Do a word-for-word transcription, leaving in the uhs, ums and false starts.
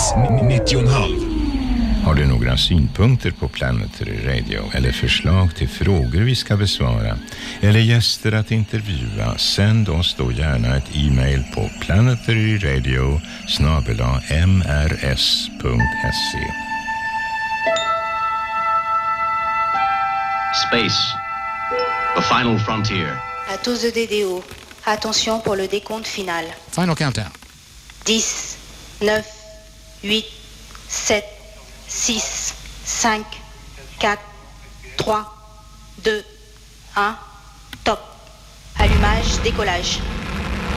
X nittio komma fem. Har du några synpunkter på Planetary Radio eller förslag till frågor vi ska besvara eller gäster att intervjua, sänd oss då gärna ett e-mail på planetaryradio snabel-a m r s punkt s e. Space, the final frontier. À tous de D D O, attention pour le décompte final. Final countdown. dix, neuf, huit, sept, six, cinq, quatre, trois, deux, un, top. Allumage, décollage.